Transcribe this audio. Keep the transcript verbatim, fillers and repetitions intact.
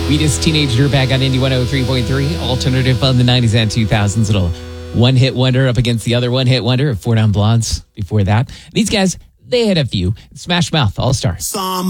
We just Teenage Dirtbag on Indie one oh three point three. Alternative on the nineties and two thousands. Little one-hit wonder up against the other one-hit wonder of Four Non Blondes before that. These guys, they had a few. Smash Mouth, All-Stars.